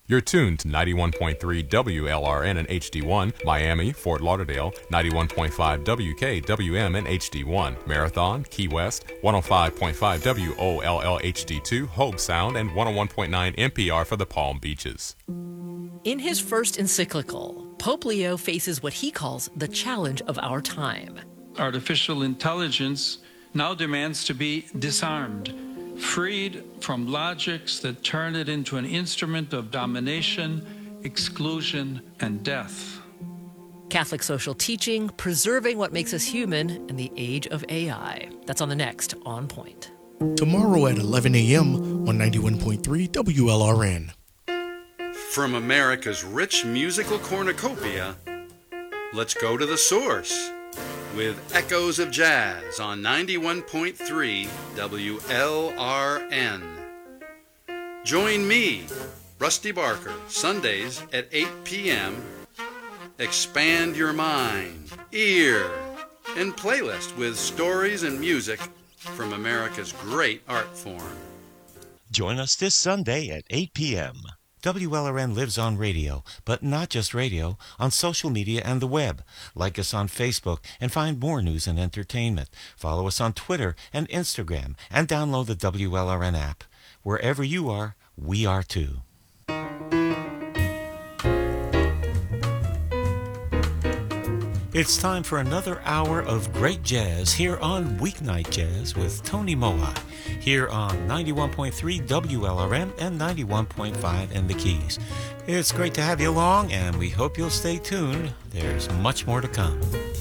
You're tuned to 91.3 WLRN and HD1, Miami, Fort Lauderdale, 91.5 WKWM and HD1, Marathon, Key West, 105.5 WOLL HD2, Hobe Sound, and 101.9 NPR for the Palm Beaches. In his first encyclical, Pope Leo faces what he calls the challenge of our time. Artificial intelligence now demands to be disarmed, freed from logics that turn it into an instrument of domination, exclusion, and death. Catholic social teaching, preserving what makes us human in the age of AI. That's on the next On Point. Tomorrow at 11 a.m. on 91.3 WLRN. From America's rich musical cornucopia, let's go to the source with Echoes of Jazz on 91.3 WLRN. Join me, Rusty Barker, Sundays at 8 p.m. Expand your mind, ear, and playlist with stories and music from America's great art form. Join us this Sunday at 8 p.m. WLRN lives on radio, but not just radio, on social media and the web. Like us on Facebook and find more news and entertainment. Follow us on Twitter and Instagram and download the WLRN app. Wherever you are, we are too. It's time for another hour of great jazz here on Weeknight Jazz with Tony Moa, here on 91.3 WLRN and 91.5 in the Keys. It's great to have you along, and we hope you'll stay tuned. There's much more to come.